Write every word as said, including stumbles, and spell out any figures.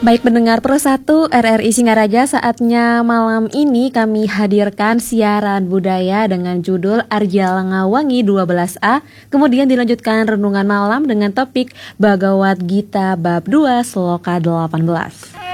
Baik pendengar Pro satu R R I Singaraja, saatnya malam ini kami hadirkan siaran budaya dengan judul Arja Ngawangi dua belas A. Kemudian dilanjutkan renungan malam dengan topik Bhagavad Gita bab dua sloka delapan belas.